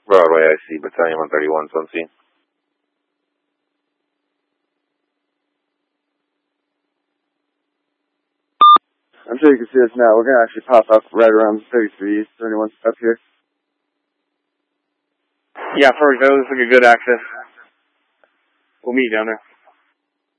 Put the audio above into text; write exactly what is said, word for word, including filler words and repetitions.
Broadway, I see. Battalion one thirty-one, on scene. I'm sure you can see us now. We're going to actually pop up right around thirty-three East. thirty-one up here. Yeah, perfect. That looks like a good access. We'll meet you down there.